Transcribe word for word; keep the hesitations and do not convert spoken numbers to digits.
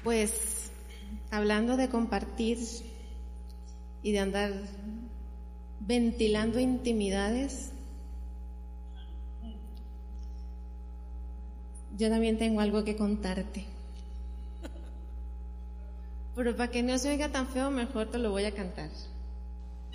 Pues, hablando de compartir y de andar ventilando intimidades, yo también tengo algo que contarte. Pero para que no se oiga tan feo, mejor te lo voy a cantar.